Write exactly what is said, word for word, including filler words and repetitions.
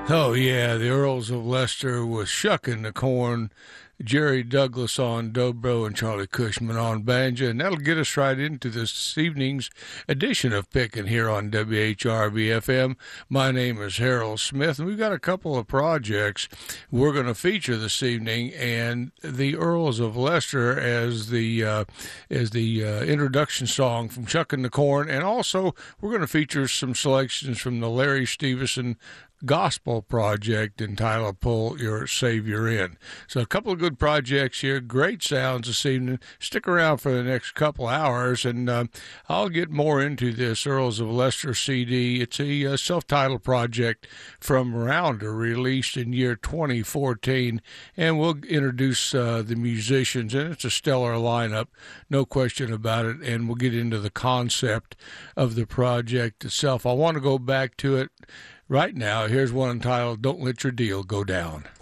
Oh, yeah, the Earls of Leicester was shucking the corn. Jerry Douglas on dobro and Charlie Cushman on banjo, and that'll get us right into this evening's edition of Pickin' here on W H R V F M. My name is Harold Smith, and we've got a couple of projects we're going to feature this evening, and the Earls of Leicester as the uh, as the uh, introduction song from Shuckin' the Corn, and also we're going to feature some selections from the Larry Stevenson Gospel project entitled Pull Your Savior In. So a couple of good projects here, great sounds this evening. Stick around for the next couple hours, and uh, I'll get more into this Earls of Leicester C D. It's a uh, self-titled project from Rounder, released in year twenty fourteen, and we'll introduce uh, the musicians, and it's a stellar lineup, no question about it, and we'll get into the concept of the project itself. I want to go back to it right now. Here's one entitled Don't Let Your Deal Go Down.